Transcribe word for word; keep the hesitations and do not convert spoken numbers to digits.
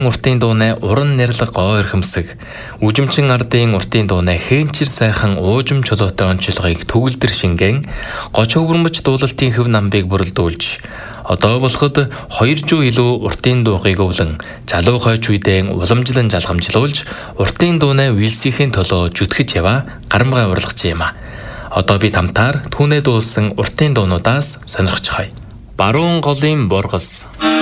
Уртын дуунай уран нэрлэг гоо эрхэмсэг. Үжимчин ардын уртын дуунай хээнчир сайхан уужим чулуутай онцлогыг төгөлдөр шингэн гоч өвөрмөж дуулалтын хөв намбыг бүрэлдүүлж одоо болоход хоёр жуу илүү уртын дуугыг өвлөн залуу хойч үедээ уламжлан жалгамжлуулж уртын дуунай вилсхийн төлөө зүтгэж яваа гарамгай урлагч юм а. Одоо бид хамтаар түүнээ дуулсан уртын дуунуудаас сонирхчихъя. Баруун голын бургас.